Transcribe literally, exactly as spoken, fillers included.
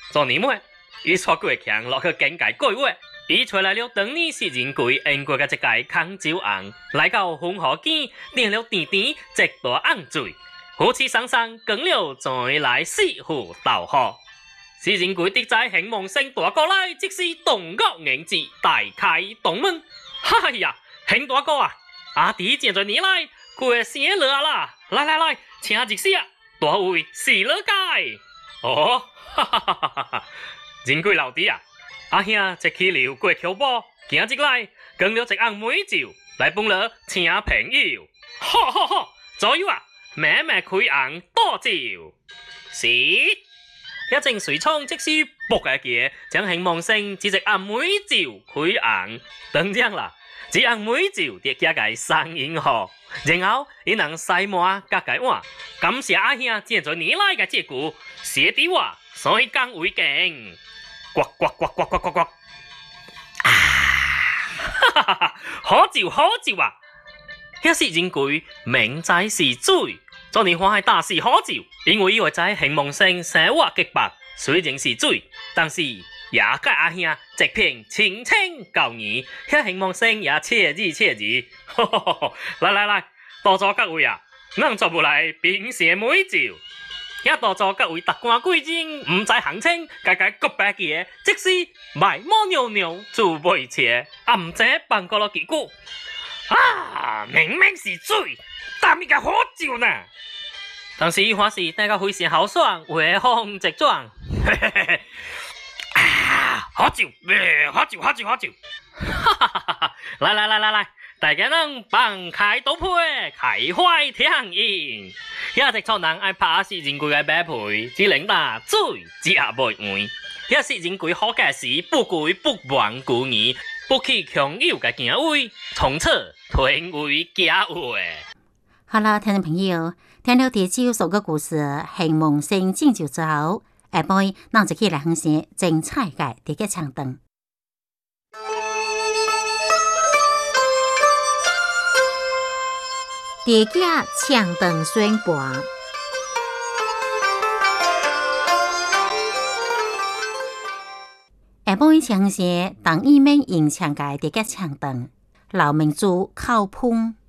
昨年末，伊带过强落去境界过月，伊找来了当年是人贵英国嘅一届康酒红，来到红河边点了甜甜一大甕水，夫妻双双讲了再来四户斗好。是人贵的在兴旺城大哥来，即是动国迎接，大开东门。哎呀，兴大哥啊，阿弟见在你来，过生日啦！来来来，请一些，大位是了解。哦，哈哈哈哈哈！人贵老弟啊，阿兄一起溜过桥坡，今日来讲了一甕美酒，来帮了请朋友。哈哈哈！左右啊，慢慢开甕多酒。是。一正随冲即是卜嘅嘢，將興旺城只隻暗妹照開硬，當然啦，只暗妹照跌加嘅生銀河，然後伊能細滿加嘅碗，感謝阿兄借咗你來嘅借故，寫啲話所以更會勁，呱呱呱呱呱呱呱，啊，哈哈哈，好酒好酒啊！一時人貴明仔是醉。昨年我係大事好酒，因為以為在興旺城生活極白，雖然是醉，但是也介阿兄一片清清舊意，喺興旺城也切字切字。來來來，多謝各位啊，能做不來冰蛇美酒，也多謝各位達官貴人，唔知行清，家家各百嘢，即使賣毛牛牛做杯車，啊唔知辦過了幾句，啊明明是醉。但係個好酒呢？當時話是大家非常豪爽，威風直撞。啊，好酒，好酒，好酒，好酒！哈哈哈哈！來來來來來，大家能放開刀配，開懷聽言。一直錯人愛拍是人貴嘅擺配，只領打嘴，只下袂換。一是人貴好嘅事，不貴不忘故意，不去強有嘅行為，從此退位假話。 好了，聽眾朋友，聽了第九首嘅故事《興旺城敬酒》之後，下晡咱就起來分享精彩嘅第一唱段。第一唱段宣播。下晡唱些當伊面演唱嘅第一唱段，劉明珠靠碰。